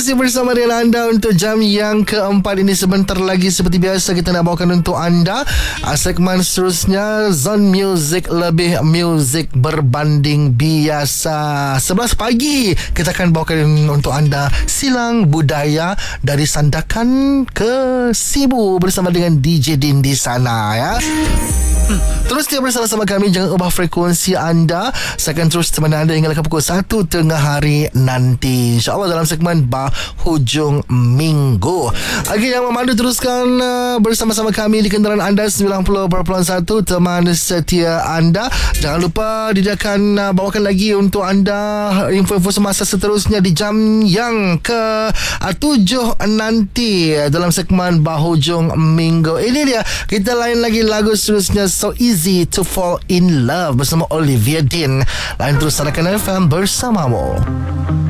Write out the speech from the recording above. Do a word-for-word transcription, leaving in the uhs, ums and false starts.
masih bersama dengan anda untuk jam yang keempat ini. Sebentar lagi seperti biasa kita nak bawakan untuk anda uh, segmen seterusnya, Zone Music, lebih muzik berbanding biasa. Sebelas pagi kita akan bawakan untuk anda Silang Budaya dari Sandakan ke Sibu bersama dengan D J Din di sana ya. Terus dia bersama-sama kami. Jangan ubah frekuensi anda. Saya akan terus temani anda hingga pukul satu tengah hari nanti, InsyaAllah dalam segmen Bahujung Minggu. Okey, yang memandu teruskan uh, bersama-sama kami di kenderaan anda sembilan puluh perpuluhan satu, teman setia anda. Jangan lupa dia akan uh, bawakan lagi untuk anda info-info semasa seterusnya di jam yang ke uh, tujuh nanti dalam segmen Bahujung Minggu. Ini dia, kita lain lagi lagu seterusnya, So Easy to Fall in Love bersama Olivia Dean. Lain terus Sandakan F M bersamamu.